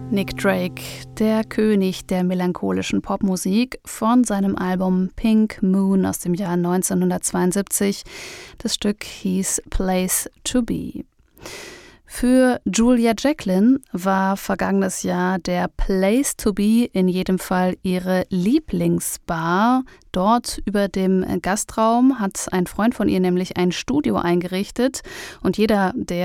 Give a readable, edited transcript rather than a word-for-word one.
Nick Drake, der König der melancholischen Popmusik, von seinem Album Pink Moon aus dem Jahr 1972. Das Stück hieß Place to Be. Für Julia Jacklin war vergangenes Jahr der Place to Be in jedem Fall ihre Lieblingsbar. Dort über dem Gastraum hat ein Freund von ihr nämlich ein Studio eingerichtet und jeder, der